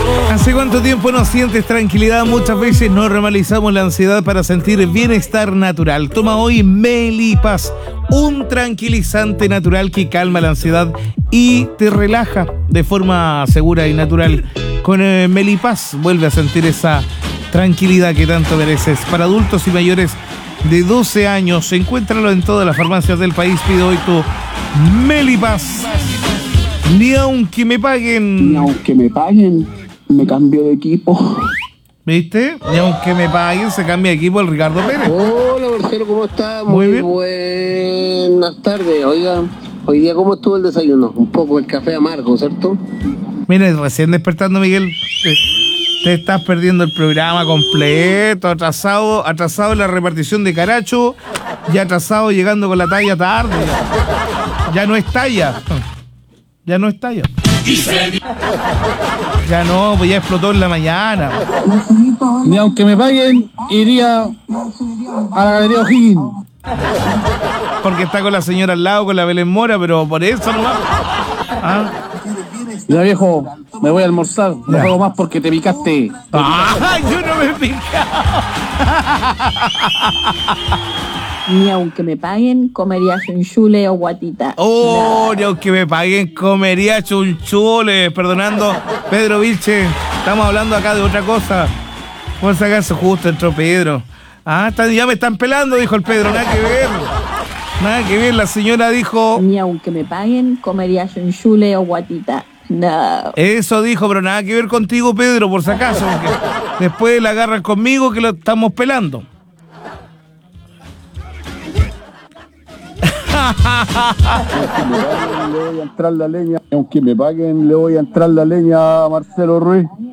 ¿Hace cuánto tiempo no sientes tranquilidad? Muchas veces nos normalizamos la ansiedad para sentir bienestar natural. Toma hoy Melipaz, un tranquilizante natural que calma la ansiedad y te relaja de forma segura y natural. Con Melipaz vuelve a sentir esa tranquilidad que tanto mereces. Para adultos y mayores de 12 años, encuéntralo en todas las farmacias del país. Pide hoy tu Melipaz. Ni aunque me paguen. Ni aunque me paguen, me cambio de equipo. ¿Viste? Ni aunque me paguen, se cambia de equipo el Ricardo Pérez. Hola Marcelo, ¿cómo está? Muy bien. Buenas tardes. Oiga, hoy día ¿cómo estuvo el desayuno? Un poco el café amargo, ¿cierto? Mira, recién despertando, Miguel. Te estás perdiendo el programa completo, atrasado en la repartición de Caracho y atrasado llegando con la talla tarde. Ya no es talla. Ya no es talla. Ya no, pues ya explotó en la mañana. Ni aunque me paguen, iría a la Galería O'Higgins. Porque está con la señora al lado, con la Belén Mora, pero por eso nomás. ¿Ah? Ya viejo, me voy a almorzar. No juego más porque te picaste. ¡Ah! Yo no me he picado. Ni aunque me paguen, comería chunchule o guatita. Oh, ni aunque me paguen, comería chunchule. Perdonando, Pedro Vilche, estamos hablando acá de otra cosa. Por si acaso justo entró Pedro. Ah, ya me están pelando, dijo el Pedro. Nada que ver. Nada que ver, la señora dijo. Ni aunque me paguen, comería chunchule o guatita. No. Eso dijo, pero nada que ver contigo, Pedro, por si acaso. Porque después la agarran conmigo que lo estamos pelando. Le voy a entrar la leña. Aunque me paguen, le voy a entrar la leña a Marcelo Ruiz.